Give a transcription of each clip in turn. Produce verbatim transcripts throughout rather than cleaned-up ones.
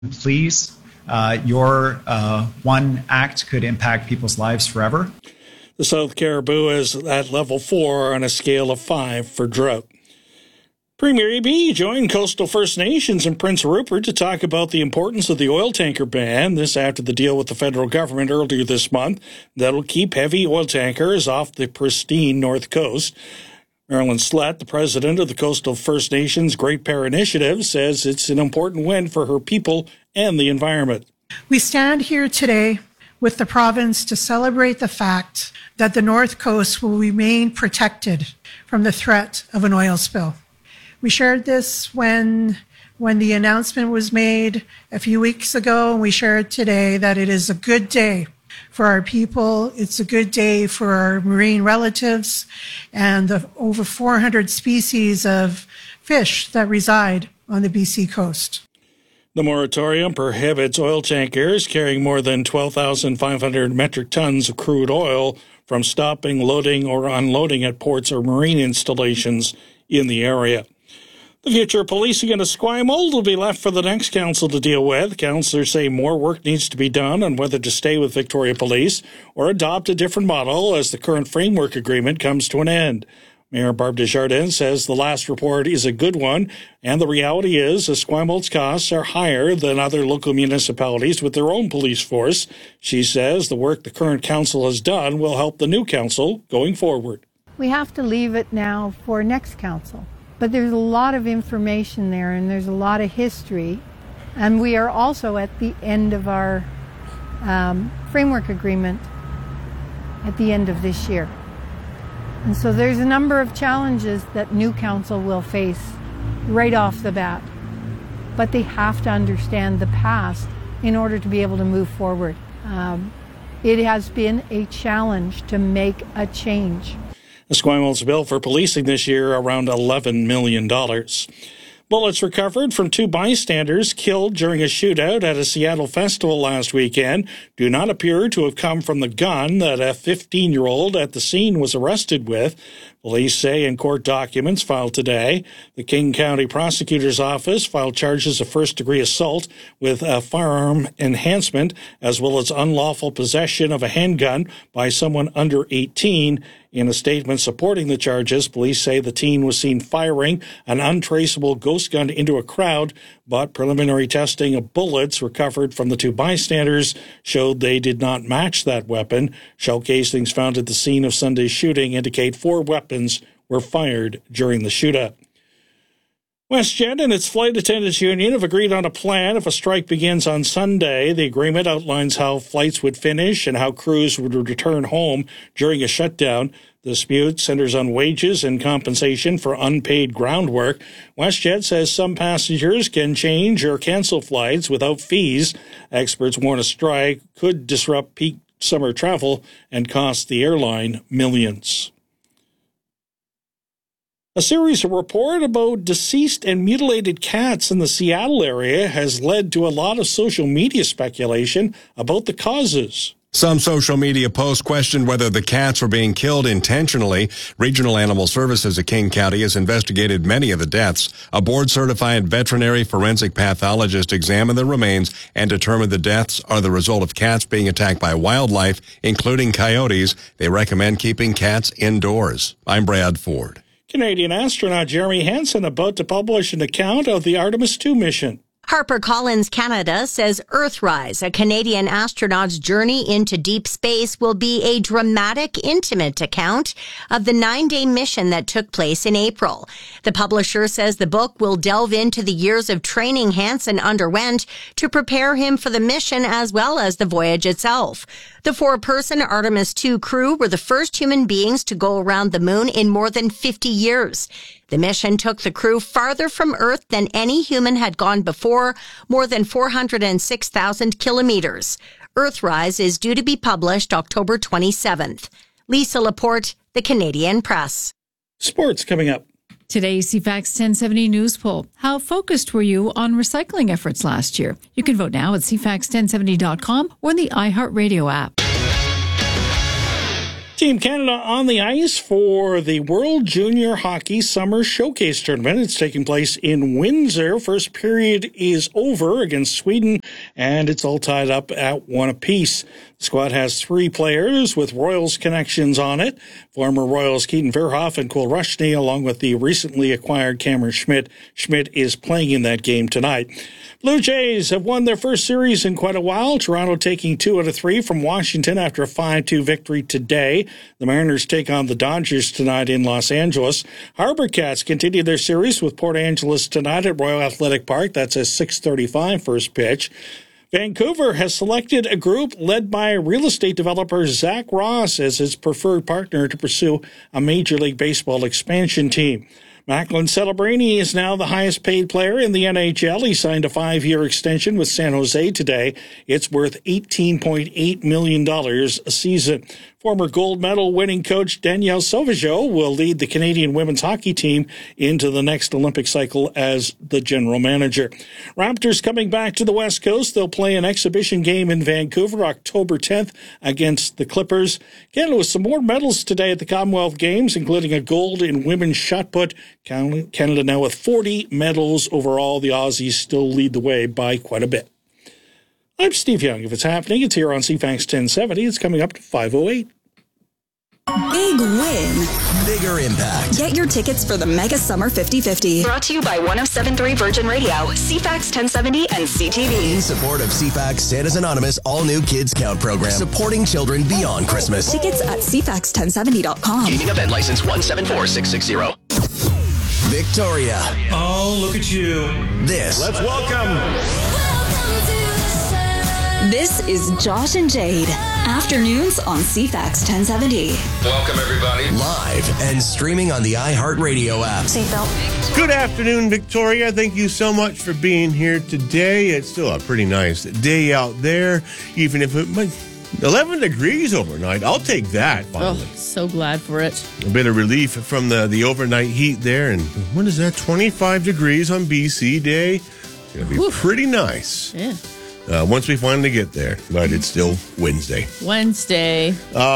Please, uh, your uh, one act could impact people's lives forever. The South Caribou is at level four on a scale of five for drought. Premier Eby joined coastal First Nations in Prince Rupert to talk about the importance of the oil tanker ban. This after the deal with the federal government earlier this month that will keep heavy oil tankers off the pristine North Coast. Marilyn Slett, the president of the Coastal First Nations Great Bear Initiative, says it's an important win for her people and the environment. We stand here today with the province to celebrate the fact that the North Coast will remain protected from the threat of an oil spill. We shared this when when the announcement was made a few weeks ago, and we shared today that it is a good day for our people. It's a good day for our marine relatives and the over four hundred species of fish that reside on the B C coast. The moratorium prohibits oil tankers carrying more than twelve thousand five hundred metric tons of crude oil from stopping, loading, or unloading at ports or marine installations in the area. The future of policing in Esquimalt will be left for the next council to deal with. Councillors say more work needs to be done on whether to stay with Victoria Police or adopt a different model as the current framework agreement comes to an end. Mayor Barb Desjardins says the last report is a good one, and the reality is Esquimalt's costs are higher than other local municipalities with their own police force. She says the work the current council has done will help the new council going forward. We have to leave it now for next council. But there's a lot of information there, and there's a lot of history. And we are also at the end of our um, framework agreement at the end of this year. And so there's a number of challenges that new council will face right off the bat. But they have to understand the past in order to be able to move forward. Um, it has been a challenge to make a change. Esquimalt's bill for policing this year around eleven million dollars. Bullets recovered from two bystanders killed during a shootout at a Seattle festival last weekend do not appear to have come from the gun that a fifteen-year-old at the scene was arrested with. Police say in court documents filed today, the King County Prosecutor's Office filed charges of first-degree assault with a firearm enhancement as well as unlawful possession of a handgun by someone under eighteen. In a statement supporting the charges, police say the teen was seen firing an untraceable ghost gun into a crowd, but preliminary testing of bullets recovered from the two bystanders showed they did not match that weapon. Shell casings found at the scene of Sunday's shooting indicate four weapons were fired during the shootout. WestJet and its flight attendants union have agreed on a plan if a strike begins on Sunday. The agreement outlines how flights would finish and how crews would return home during a shutdown. The dispute centers on wages and compensation for unpaid ground work. WestJet says some passengers can change or cancel flights without fees. Experts warn a strike could disrupt peak summer travel and cost the airline millions. A series of reports about deceased and mutilated cats in the Seattle area has led to a lot of social media speculation about the causes. Some social media posts questioned whether the cats were being killed intentionally. Regional Animal Services of King County has investigated many of the deaths. A board-certified veterinary forensic pathologist examined the remains and determined the deaths are the result of cats being attacked by wildlife, including coyotes. They recommend keeping cats indoors. I'm Brad Ford. Canadian astronaut Jeremy Hansen about to publish an account of the Artemis two mission. HarperCollins Canada says Earthrise, a Canadian astronaut's journey into deep space, will be a dramatic, intimate account of the nine-day mission that took place in April. The publisher says the book will delve into the years of training Hansen underwent to prepare him for the mission as well as the voyage itself. The four-person Artemis two crew were the first human beings to go around the moon in more than fifty years. The mission took the crew farther from Earth than any human had gone before, more than four hundred six thousand kilometers. Earthrise is due to be published October twenty-seventh. Lisa Laporte, The Canadian Press. Sports coming up. Today's C FAX ten seventy News Poll. How focused were you on recycling efforts last year? You can vote now at c fax ten seventy dot com or in the iHeartRadio app. Team Canada on the ice for the World Junior Hockey Summer Showcase Tournament. It's taking place in Windsor. First period is over against Sweden, and it's all tied up at one apiece. The squad has three players with Royals connections on it. Former Royals Keaton Verhoff and Cole Rushney, along with the recently acquired Cameron Schmidt. Schmidt is playing in that game tonight. Blue Jays have won their first series in quite a while. Toronto taking two out of three from Washington after a five two victory today. The Mariners take on the Dodgers tonight in Los Angeles. Harbor Cats continue their series with Port Angeles tonight at Royal Athletic Park. That's a six thirty-five first pitch. Vancouver has selected a group led by real estate developer Zach Ross as its preferred partner to pursue a Major League Baseball expansion team. Macklin Celebrini is now the highest paid player in the N H L. He signed a five-year extension with San Jose today. It's worth eighteen point eight million dollars a season. Former gold medal winning coach Danielle Sauvageau will lead the Canadian women's hockey team into the next Olympic cycle as the general manager. Raptors coming back to the West Coast. They'll play an exhibition game in Vancouver October tenth against the Clippers. Canada with some more medals today at the Commonwealth Games, including a gold in women's shot put. Canada now with forty medals overall. The Aussies still lead the way by quite a bit. I'm Steve Young. If it's happening, it's here on C FAX ten seventy. It's coming up to five oh eight. Big win. Bigger impact. Get your tickets for the Mega Summer fifty fifty. Brought to you by one oh seven point three Virgin Radio, C FAX ten seventy, and C T V. In support of C FAX Santa's Anonymous all-new Kids Count program, supporting children beyond Christmas. Tickets at c fax ten seventy dot com. Gaming event license one seven four six six zero. Victoria. Oh, look at you. This. Let's welcome. This is Josh and Jade. Afternoons on C FAX ten seventy. Welcome, everybody. Live and streaming on the iHeartRadio app. Seatbelt. Good afternoon, Victoria. Thank you so much for being here today. It's still a pretty nice day out there, even if it might eleven degrees overnight. I'll take that, finally. Oh, so glad for it. A bit of relief from the, the overnight heat there. And what is that, twenty-five degrees on B C Day? It's going to be Whew. pretty nice. Yeah. Uh, once we finally get there, but it's still Wednesday. Wednesday.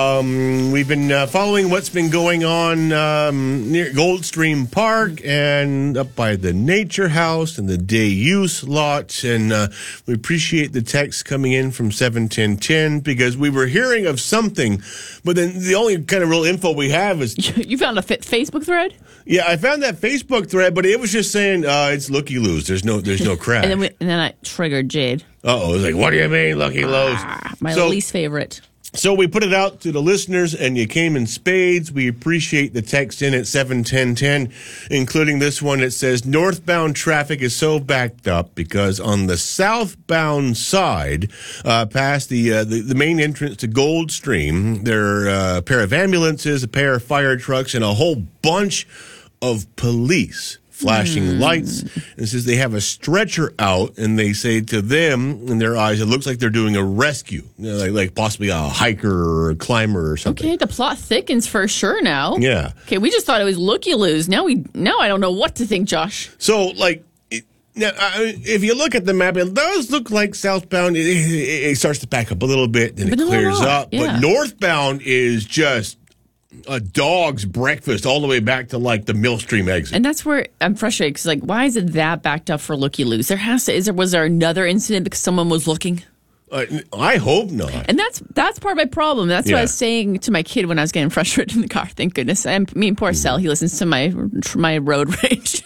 Um, we've been uh, following what's been going on um, near Goldstream Park and up by the Nature House and the day use lot. And uh, we appreciate the text coming in from seven ten ten because we were hearing of something, but then the only kind of real info we have is... You found a f- Facebook thread? Yeah, I found that Facebook thread, but it was just saying uh, it's looky-loos. There's no, there's no crash. and, then we, and then I triggered Jade. Uh-oh. It's like, what do you mean, looky-loos? Ah, my so, least favorite. So we put it out to the listeners, and you came in spades. We appreciate the text in at seven ten ten, including this one that says, northbound traffic is so backed up because on the southbound side, uh, past the, uh, the the main entrance to Goldstream, there are uh, a pair of ambulances, a pair of fire trucks, and a whole bunch of police flashing mm. lights. And says they have a stretcher out, and they say to them, in their eyes, it looks like they're doing a rescue, you know, like, like possibly a hiker or a climber or something. Okay, the plot thickens for sure now. Yeah. Okay, we just thought it was looky-loos. Now we now I don't know what to think, Josh. So, like, it, now, if you look at the map, it does look like southbound. It, it, it starts to back up a little bit, then it but clears no, up. yeah. But northbound is just a dog's breakfast all the way back to like the Millstream exit. And that's where I'm frustrated because, like, why is it that backed up for looky-loos? There has to, is there, was there another incident because someone was looking? Uh, I hope not. And that's that's part of my problem. That's yeah. what I was saying to my kid when I was getting frustrated in the car. Thank goodness. And me and poor mm-hmm. Sal, he listens to my my road rage.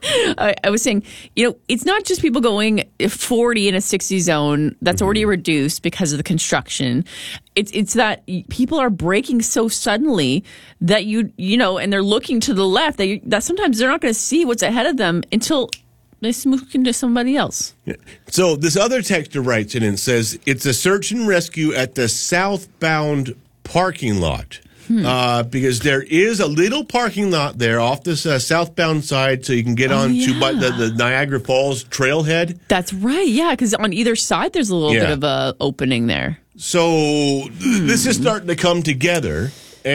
I, I was saying, you know, it's not just people going forty in a sixty zone that's mm-hmm. already reduced because of the construction. It's it's that people are braking so suddenly that you you know, and they're looking to the left that you, that sometimes they're not going to see what's ahead of them until they smoke into somebody else. Yeah. So this other texter writes in and says, it's a search and rescue at the southbound parking lot. Hmm. Uh, because there is a little parking lot there off this uh, southbound side so you can get oh, on yeah. to by the, the Niagara Falls trailhead. That's right, yeah, because on either side there's a little yeah. bit of a opening there. So th- hmm. this is starting to come together.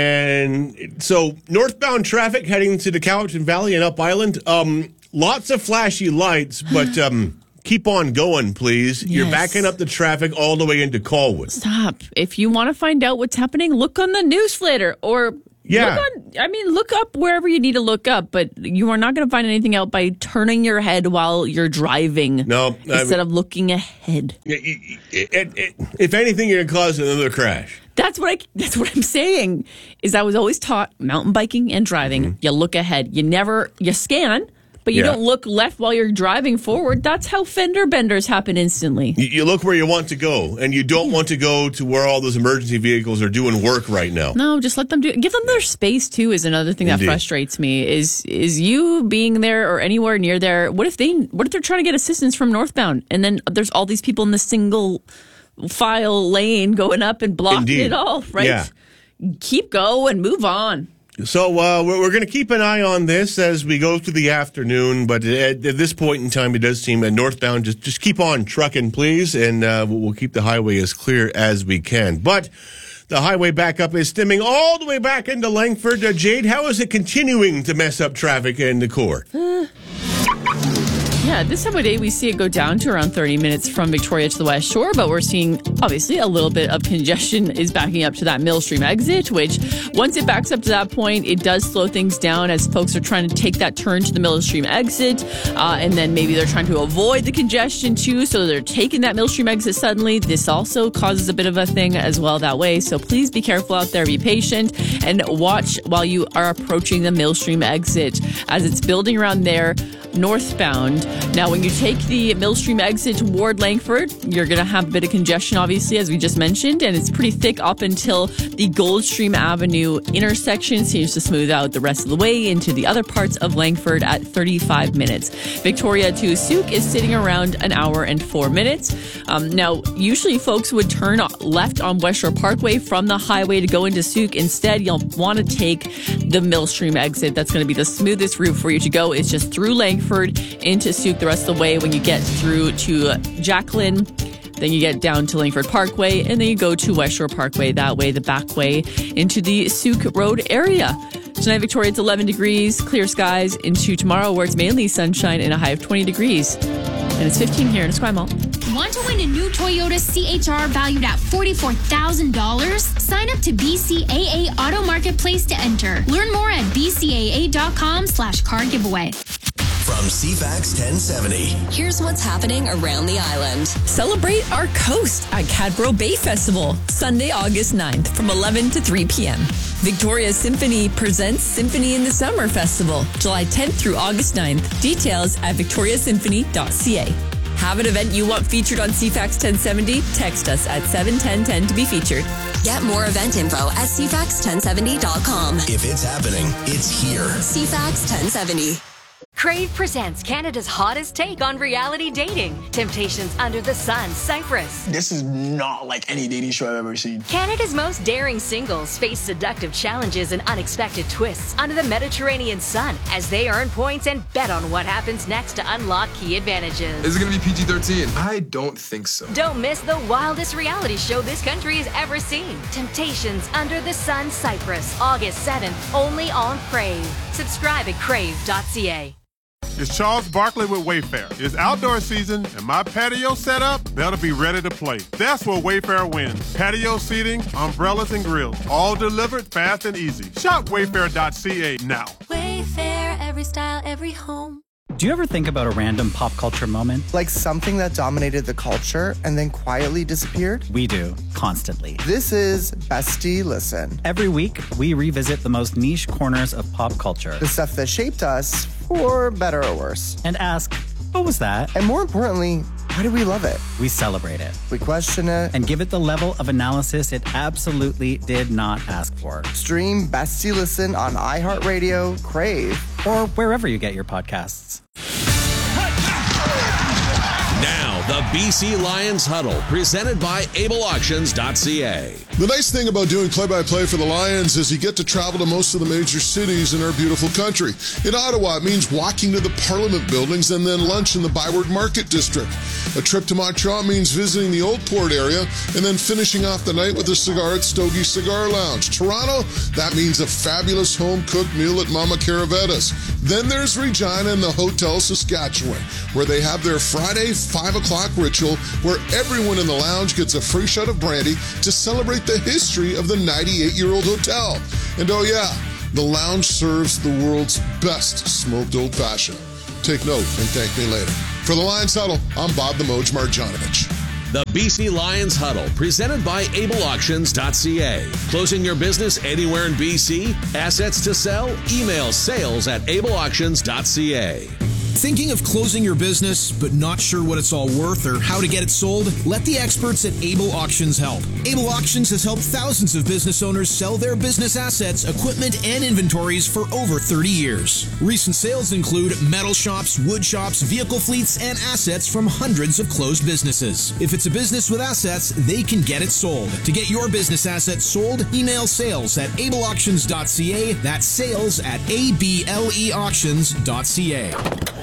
And so northbound traffic heading to the Cowichan Valley and Up Island, um, lots of flashy lights, but um, keep on going, please. Yes. You're backing up the traffic all the way into Colwood. Stop. If you want to find out what's happening, look on the newsletter or Yeah. look on, I mean, look up wherever you need to look up, but you are not going to find anything out by turning your head while you're driving. No. I Instead mean, of looking ahead. it, it, it, if anything, you're going to cause another crash. That's what I. That's what I'm saying. Is I was always taught mountain biking and driving. Mm-hmm. You look ahead. You never. You scan, but you yeah. don't look left while you're driving forward. That's how fender benders happen instantly. You, you look where you want to go, and you don't want to go to where all those emergency vehicles are doing work right now. No, just let them do it. Give them their space too. Is another thing Indeed. that frustrates me. Is is you being there or anywhere near there? What if they? What if they're trying to get assistance from northbound, and then there's all these people in the single file lane going up and blocking Indeed. it all, right? Yeah. Keep going, move on. So uh, we're, we're going to keep an eye on this as we go through the afternoon, but at, at this point in time, it does seem that northbound, just, just keep on trucking, please, and uh, we'll keep the highway as clear as we can. But the highway backup is stemming all the way back into Langford. Uh, Jade, how is it continuing to mess up traffic in the core? Uh. Yeah, this time of day we see it go down to around thirty minutes from Victoria to the West Shore, but we're seeing obviously a little bit of congestion is backing up to that Millstream exit, which once it backs up to that point, it does slow things down as folks are trying to take that turn to the Millstream exit, uh, and then maybe they're trying to avoid the congestion too, so they're taking that Millstream exit suddenly. This also causes a bit of a thing as well that way, so please be careful out there, be patient, and watch while you are approaching the Millstream exit as it's building around there northbound. Now, when you take the Millstream exit toward Langford, you're going to have a bit of congestion, obviously, as we just mentioned, and it's pretty thick up until the Goldstream Avenue intersection. Seems to smooth out the rest of the way into the other parts of Langford at thirty-five minutes. Victoria to Souk is sitting around an hour and four minutes. Um, now, usually folks would turn left on West Shore Parkway from the highway to go into Souk. Instead, you'll want to take the Millstream exit. That's going to be the smoothest route for you to go. It's just through Langford into Souk the rest of the way. When you get through to Jacqueline, then you get down to Langford Parkway, and then you go to West Shore Parkway, that way, the back way into the Souk Road area. Tonight, Victoria, it's eleven degrees, clear skies, into tomorrow where it's mainly sunshine and a high of twenty degrees. And it's fifteen here in Esquimalt. Want to win a new Toyota C H R valued at forty-four thousand dollars? Sign up to B C A A Auto Marketplace to enter. Learn more at b c a a dot com slash car giveaway. From C FAX ten seventy. Here's what's happening around the island. Celebrate our coast at Cadbro Bay Festival, Sunday, August ninth from eleven to three p.m. Victoria Symphony presents Symphony in the Summer Festival, July tenth through August ninth. Details at victoria symphony dot c a. Have an event you want featured on C FAX ten seventy? Text us at seven ten ten to be featured. Get more event info at c fax ten seventy dot com. If it's happening, it's here. C FAX ten seventy. Crave presents Canada's hottest take on reality dating. Temptations Under the Sun, Cyprus. This is not like any dating show I've ever seen. Canada's most daring singles face seductive challenges and unexpected twists under the Mediterranean sun as they earn points and bet on what happens next to unlock key advantages. Is it going to be P G thirteen? I don't think so. Don't miss the wildest reality show this country has ever seen. Temptations Under the Sun, Cyprus, August seventh, only on Crave. Subscribe at crave dot c a. It's Charles Barkley with Wayfair. It's outdoor season, and my patio setup, that'll be ready to play. That's where Wayfair wins. Patio seating, umbrellas, and grills, all delivered fast and easy. Shop wayfair dot c a now. Wayfair, every style, every home. Do you ever think about a random pop culture moment? Like something that dominated the culture and then quietly disappeared? We do, constantly. This is Bestie Listen. Every week, we revisit the most niche corners of pop culture. The stuff that shaped us, for better or worse. And ask, what was that? And more importantly, why do we love it? We celebrate it. We question it. And give it the level of analysis it absolutely did not ask for. Stream Bestie Listen on iHeartRadio, Crave, or wherever you get your podcasts. Now, the B C Lions Huddle, presented by able auctions dot c a. The nice thing about doing play-by-play for the Lions is you get to travel to most of the major cities in our beautiful country. In Ottawa, it means walking to the Parliament buildings and then lunch in the Byward Market District. A trip to Montreal means visiting the Old Port area and then finishing off the night with a cigar at Stogie Cigar Lounge. Toronto, that means a fabulous home-cooked meal at Mama Caravetta's. Then there's Regina and the Hotel Saskatchewan, where they have their Friday five o'clock ritual where everyone in the lounge gets a free shot of brandy to celebrate the history of the ninety-eight-year-old hotel. And oh yeah, the lounge serves the world's best smoked old-fashioned. Take note and thank me later. For the Lions Huddle, I'm Bob the Moj Marjanovic. The B C Lions Huddle, presented by able auctions dot c a. Closing your business anywhere in B C? Assets to sell? Email sales at able auctions dot c a. Thinking of closing your business, but not sure what it's all worth or how to get it sold? Let the experts at Able Auctions help. Able Auctions has helped thousands of business owners sell their business assets, equipment, and inventories for over thirty years. Recent sales include metal shops, wood shops, vehicle fleets, and assets from hundreds of closed businesses. If it's a business with assets, they can get it sold. To get your business assets sold, email sales at able auctions dot c a. That's sales at able auctions dot c a.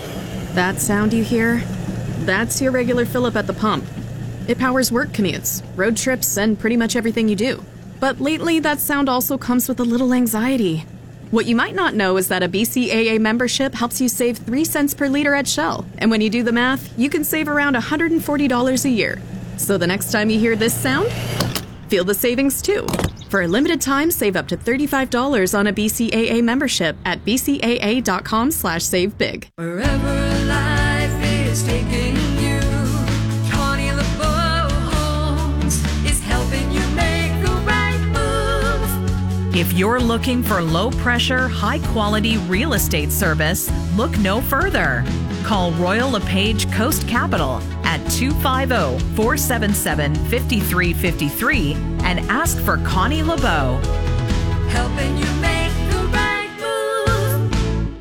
That sound you hear? That's your regular fill-up at the pump. It powers work commutes, road trips, and pretty much everything you do. But lately, that sound also comes with a little anxiety. What you might not know is that a B C A A membership helps you save three cents per liter at Shell. And when you do the math, you can save around one hundred forty dollars a year. So the next time you hear this sound, feel the savings too. For a limited time, save up to thirty-five dollars on a B C A A membership at b c a a dot com slash save big. Wherever life is taking you, Connie LeBeau Homes is helping you make the right move. If you're looking for low-pressure, high-quality real estate service, look no further. Call Royal LePage Coast Capital at two five zero, four seven seven, five three five three and ask for Connie LeBeau. Helping you make the right move.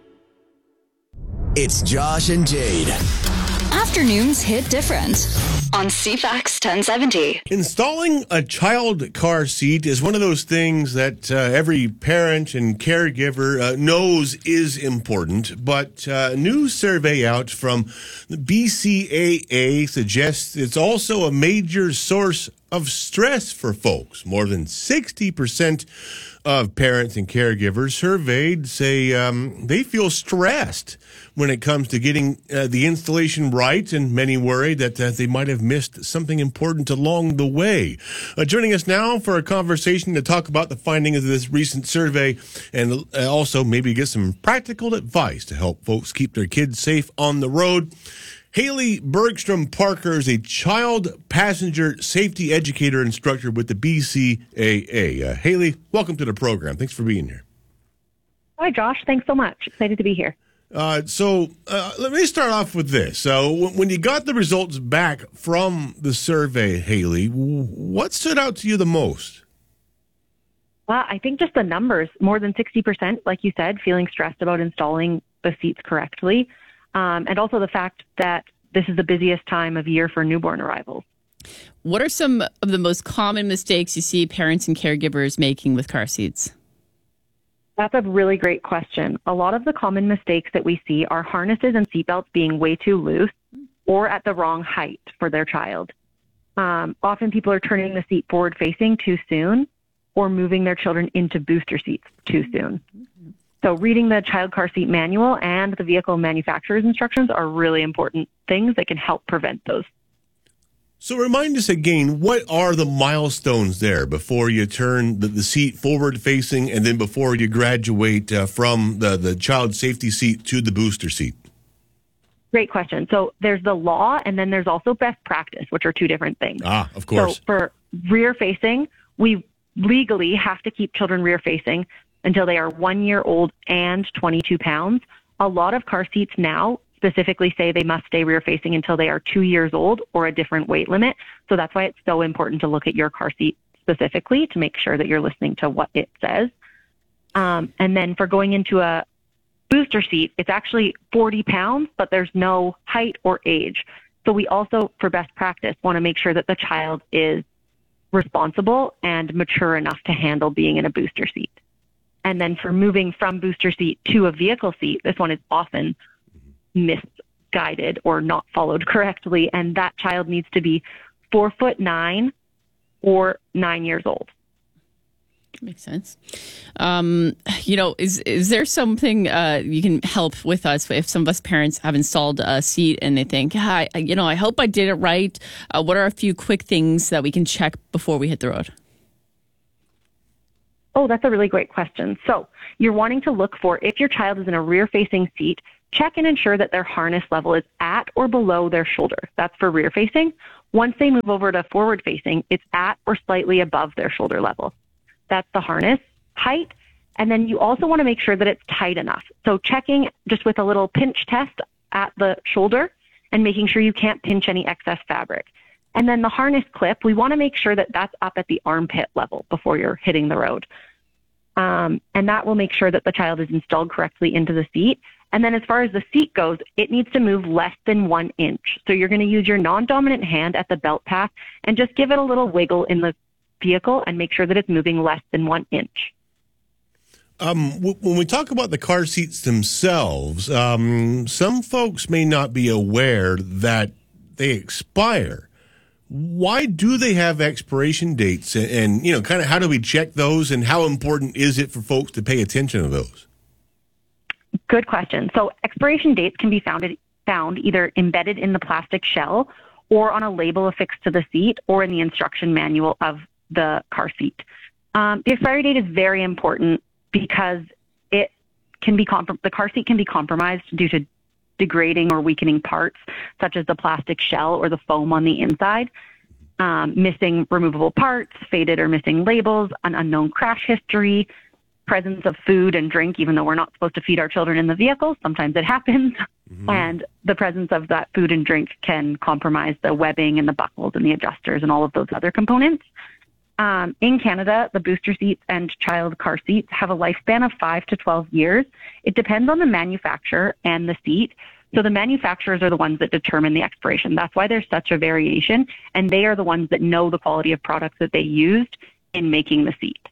It's Josh and Jade. Afternoons hit different. On C FAX ten seventy. Installing a child car seat is one of those things that uh, every parent and caregiver uh, knows is important, but uh, a new survey out from the B C A A suggests it's also a major source of stress for folks. More than sixty percent of parents and caregivers surveyed say um, they feel stressed when it comes to getting uh, the installation right, and many worry that uh, they might have missed something important along the way. Uh, joining us now for a conversation to talk about the findings of this recent survey and uh, also maybe get some practical advice to help folks keep their kids safe on the road. Haley Bergstrom Parker is a child passenger safety educator instructor with the B C A A. Uh, Haley, welcome to the program. Thanks for being here. Hi, Josh. Thanks so much. Excited to be here. Uh, so uh, let me start off with this. So w- when you got the results back from the survey, Haley, w- what stood out to you the most? Well, I think just the numbers, more than sixty percent, like you said, feeling stressed about installing the seats correctly. Um, and also the fact that this is the busiest time of year for newborn arrivals. What are some of the most common mistakes you see parents and caregivers making with car seats? That's a really great question. A lot of the common mistakes that we see are harnesses and seatbelts being way too loose or at the wrong height for their child. Um, often people are turning the seat forward facing too soon or moving their children into booster seats too soon. So reading the child car seat manual and the vehicle manufacturer's instructions are really important things that can help prevent those. So remind us again, what are the milestones there before you turn the, the seat forward facing and then before you graduate uh, from the, the child safety seat to the booster seat? Great question. So there's the law and then there's also best practice, which are two different things. Ah, of course. So for rear facing, we legally have to keep children rear facing until they are one year old and twenty-two pounds. A lot of car seats now specifically say they must stay rear facing until they are two years old or a different weight limit. So that's why it's so important to look at your car seat specifically to make sure that you're listening to what it says. Um, and then for going into a booster seat, it's actually forty pounds, but there's no height or age. So we also, for best practice, want to make sure that the child is responsible and mature enough to handle being in a booster seat. And then for moving from booster seat to a vehicle seat, this one is often misguided or not followed correctly, and that child needs to be four foot nine or nine years old. Makes sense. Um, you know, is is there something uh, you can help with us if some of us parents have installed a seat and they think, yeah, I, you know, I hope I did it right. Uh, what are a few quick things that we can check before we hit the road? Oh, that's a really great question. So you're wanting to look for, if your child is in a rear-facing seat, check and ensure that their harness level is at or below their shoulder. That's for rear-facing. Once they move over to forward-facing, it's at or slightly above their shoulder level. That's the harness height. And then you also want to make sure that it's tight enough. So checking just with a little pinch test at the shoulder and making sure you can't pinch any excess fabric. And then the harness clip, we want to make sure that that's up at the armpit level before you're hitting the road. Um, and that will make sure that the child is installed correctly into the seat. And then as far as the seat goes, it needs to move less than one inch. So you're going to use your non-dominant hand at the belt path and just give it a little wiggle in the vehicle and make sure that it's moving less than one inch. Um, w- when we talk about the car seats themselves, um, some folks may not be aware that they expire. Why do they have expiration dates? And, and you know, kind of how do we check those, and how important is it for folks to pay attention to those? Good question. So expiration dates can be found, found either embedded in the plastic shell or on a label affixed to the seat or in the instruction manual of the car seat. Um, the expiry date is very important because it can be comp- the car seat can be compromised due to degrading or weakening parts, such as the plastic shell or the foam on the inside, um, missing removable parts, faded or missing labels, an unknown crash history, presence of food and drink, even though we're not supposed to feed our children in the vehicle. Sometimes it happens. Mm-hmm. And the presence of that food and drink can compromise the webbing and the buckles and the adjusters and all of those other components. Um, in Canada, the booster seats and child car seats have a lifespan of five to twelve years. It depends on the manufacturer and the seat. So the manufacturers are the ones that determine the expiration. That's why there's such a variation, and they are the ones that know the quality of products that they used in making the seat.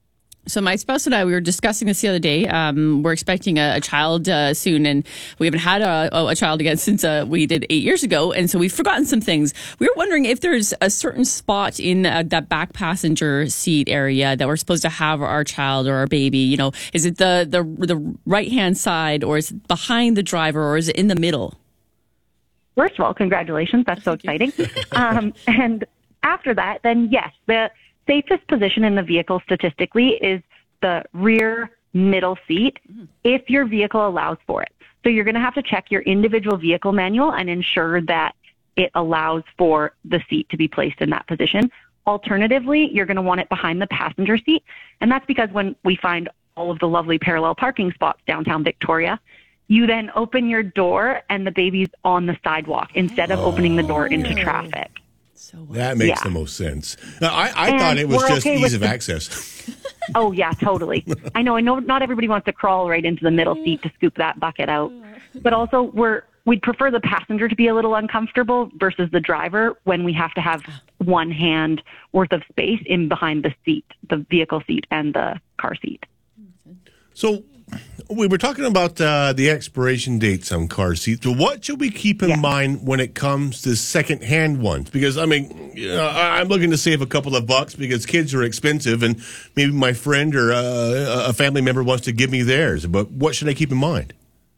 So my spouse and I, we were discussing this the other day. Um, we're expecting a, a child uh, soon, and we haven't had a, a child again since uh, we did eight years ago. And so we've forgotten some things. We were wondering if there's a certain spot in uh, that back passenger seat area that we're supposed to have our child or our baby. You know, is it the the, the right hand side, or is it behind the driver, or is it in the middle? First of all, congratulations. That's so exciting. um, and after that, then yes, the safest position in the vehicle statistically is the rear middle seat if your vehicle allows for it. So you're going to have to check your individual vehicle manual and ensure that it allows for the seat to be placed in that position. Alternatively, you're going to want it behind the passenger seat. And that's because when we find all of the lovely parallel parking spots downtown Victoria, you then open your door and the baby's on the sidewalk instead of opening the door into traffic. So that makes yeah. the most sense. Now, I, I thought it was just okay ease of the, access. Oh, yeah, totally. I know. I know not everybody wants to crawl right into the middle seat to scoop that bucket out. But also, we're, we'd prefer the passenger to be a little uncomfortable versus the driver when we have to have one hand worth of space in behind the seat, the vehicle seat and the car seat. So we were talking about uh, the expiration dates on car seats. So what should we keep in yeah. mind when it comes to second-hand ones? Because, I mean, you know, I'm looking to save a couple of bucks because kids are expensive, and maybe my friend or uh, a family member wants to give me theirs. But what should I keep in mind?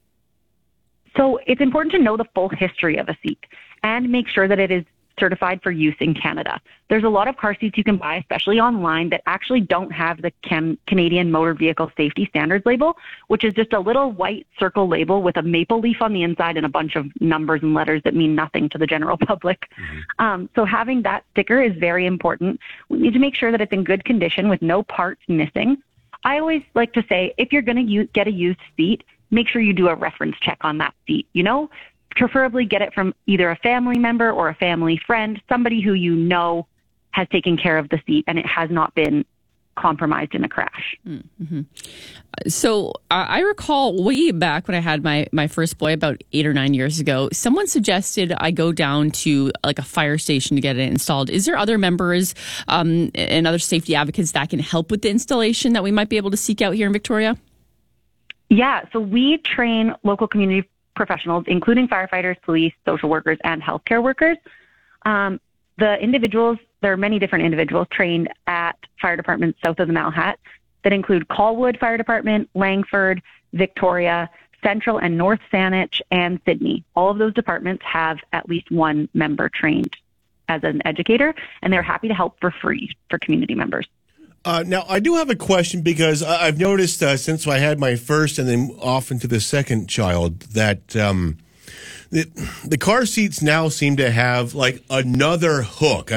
So it's important to know the full history of a seat and make sure that it is certified for use in Canada. There's a lot of car seats you can buy, especially online, that actually don't have the Can- Canadian Motor Vehicle Safety Standards label, which is just a little white circle label with a maple leaf on the inside and a bunch of numbers and letters that mean nothing to the general public. Mm-hmm. Um, so having that sticker is very important. We need to make sure that it's in good condition with no parts missing. I always like to say, if you're going to get a used seat, make sure you do a reference check on that seat, you know? Preferably get it from either a family member or a family friend, somebody who you know has taken care of the seat and it has not been compromised in a crash. Mm-hmm. So uh, I recall way back when I had my, my first boy about eight or nine years ago, someone suggested I go down to like a fire station to get it installed. Is there other members um, and other safety advocates that can help with the installation that we might be able to seek out here in Victoria? Yeah, so we train local community professionals, including firefighters, police, social workers, and healthcare workers. Um, the individuals, there are many different individuals trained at fire departments south of the Malhat that include Colwood Fire Department, Langford, Victoria, Central and North Saanich, and Sydney. All of those departments have at least one member trained as an educator, and they're happy to help for free for community members. Uh, now, I do have a question because I- I've noticed uh, since I had my first and then off into the second child that um, the, the car seats now seem to have like another hook.